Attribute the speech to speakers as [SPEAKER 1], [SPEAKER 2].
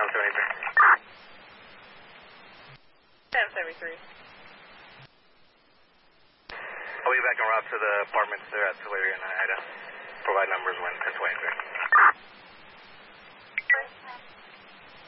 [SPEAKER 1] 1073.
[SPEAKER 2] I'll be back en route to the apartments there at Tulare and Ida. Provide numbers when 1023.